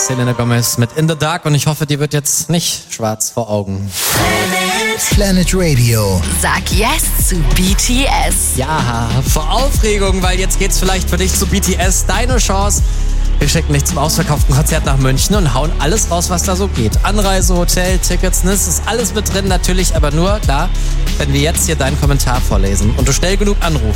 Selena Gomez mit In the Dark und ich hoffe, dir wird jetzt nicht schwarz vor Augen. Planet Radio. Sag Yes zu BTS. Ja, vor Aufregung, weil jetzt geht's vielleicht für dich zu BTS. Deine Chance. Wir schicken dich zum ausverkauften Konzert nach München und hauen alles raus, was da so geht. Anreise, Hotel, Tickets, es ist alles mit drin natürlich, aber nur, klar, wenn wir jetzt hier deinen Kommentar vorlesen und du schnell genug anrufst.